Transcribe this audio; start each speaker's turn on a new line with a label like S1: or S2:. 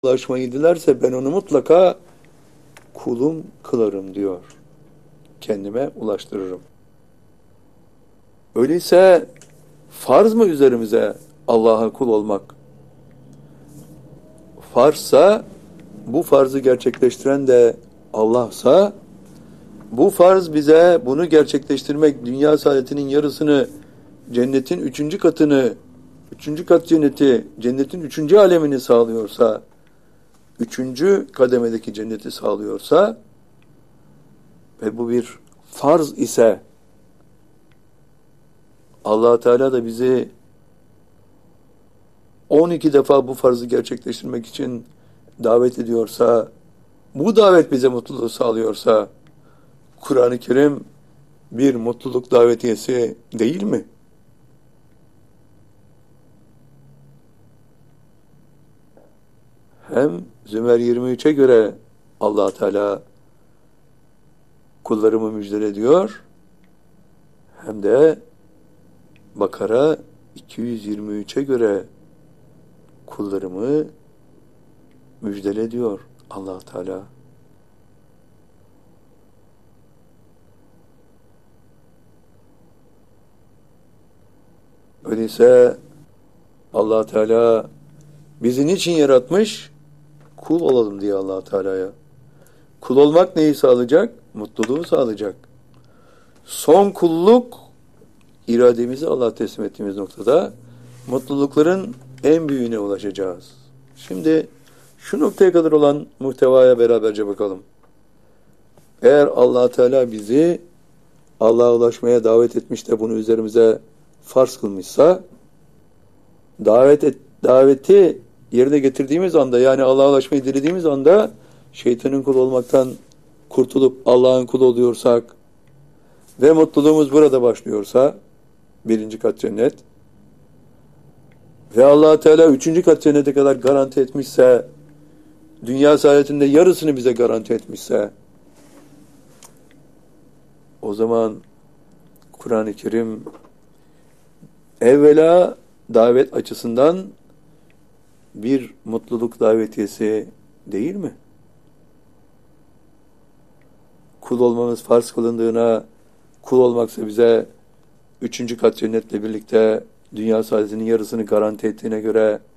S1: ulaşmayı dilerse ben onu mutlaka kulum kılarım diyor. Kendime ulaştırırım. Öyleyse farz mı üzerimize Allah'a kul olmak? Farzsa, bu farzı gerçekleştiren de Allah'sa, bu farz bize bunu gerçekleştirmek, dünya saadetinin yarısını, cennetin üçüncü katını, üçüncü kat cenneti, cennetin üçüncü alemini sağlıyorsa, üçüncü kademedeki cenneti sağlıyorsa ve bu bir farz ise, Allah Teala da bizi 12 defa bu farzı gerçekleştirmek için davet ediyorsa, bu davet bize mutluluğu sağlıyorsa, Kur'an-ı Kerim bir mutluluk davetiyesi değil mi? Hem Zümer 23'e göre Allah Teala kullarımı müjdele diyor, hem de Bakara 223'e göre kullarımı müjdele diyor Allah Teala. Öyleyse Allah Teala bizi niçin yaratmış? Kul olalım diye Allah Teala'ya. Kul olmak neyi sağlayacak? Mutluluğu sağlayacak. Son kulluk, irademizi Allah'a teslim ettiğimiz noktada mutlulukların en büyüğüne ulaşacağız. Şimdi şu noktaya kadar olan muhtevaya beraberce bakalım. Eğer Allah Teala bizi Allah'a ulaşmaya davet etmiş de bunu üzerimize farz kılmışsa, daveti yerine getirdiğimiz anda, yani Allah'a ulaşmayı dilediğimiz anda şeytanın kulu olmaktan kurtulup Allah'ın kulu oluyorsak ve mutluluğumuz burada başlıyorsa, birinci kat cennet, ve Allah Teala üçüncü kat cennete kadar garanti etmişse, dünya saadetinde yarısını bize garanti etmişse, o zaman Kur'an-ı Kerim evvela davet açısından bir mutluluk davetiyesi değil mi? Kul olmamız farz kılındığına, kul olmaksa bize üçüncü kat cennetle birlikte dünya saadetinin yarısını garanti ettiğine göre